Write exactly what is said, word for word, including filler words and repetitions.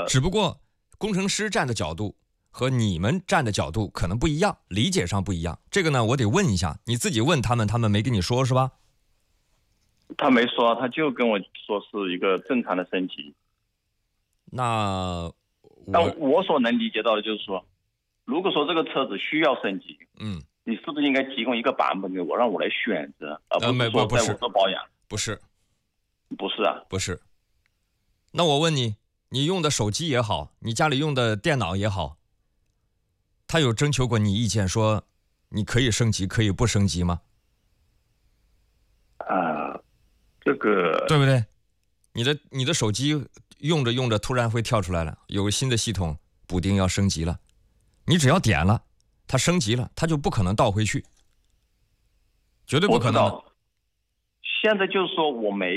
只不过工程师站的角度和你们站的角度可能不一样，理解上不一样。这个呢，我得问一下，你自己问他们，他们没跟你说是吧？ 他没说，他就跟我说是一个正常的升级。 那但我所能理解到的就是说，如果说这个车子需要升级， 嗯， 你是不是应该提供一个版本给我，让我来选择，而呃， 不是说在我做保养？ 不是， 不是啊， 不是。那我问你，你用的手机也好，你家里用的电脑也好，他有征求过你意见，说你可以升级，可以不升级吗？ 啊、呃，这个对不对？你的你的手机用着用着突然会跳出来了，有个新的系统补丁要升级了，你只要点了，它升级了，它就不可能倒回去，绝对不可能的。 现在就是说我没